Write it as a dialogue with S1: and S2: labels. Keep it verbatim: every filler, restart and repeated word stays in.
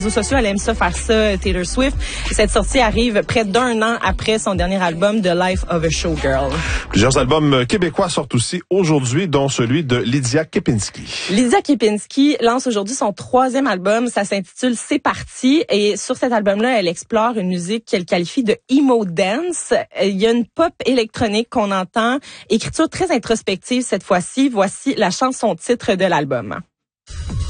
S1: réseaux sociaux, elle aime ça faire ça, Taylor Swift. Et cette sortie arrive près d'un an après son dernier album, The Life of a Showgirl.
S2: Plusieurs albums québécois sortent aussi aujourd'hui, dont celui de Lydia Kepinski.
S1: Lydia Kepinski lance aujourd'hui son troisième album. Ça s'intitule C'est parti. Et sur cet album-là, elle explore une musique qu'elle qualifie de emo dance. Il y a une pop électronique qu'on entend, écriture très introspective cette fois-ci. Voici la chanson titre de l'album.